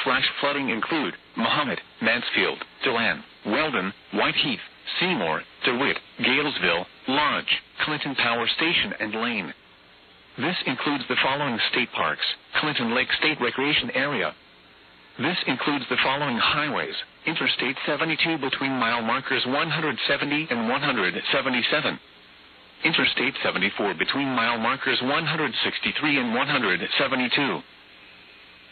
flooding include Mahomet, Mansfield, DeLand, Weldon, Whiteheath, Seymour, DeWitt, Galesville, Lodge, Clinton Power Station, and Lane. This includes the following state parks: Clinton Lake State Recreation Area. This includes the following highways: Interstate 72 between mile markers 170 and 177. Interstate 74 between mile markers 163 and 172.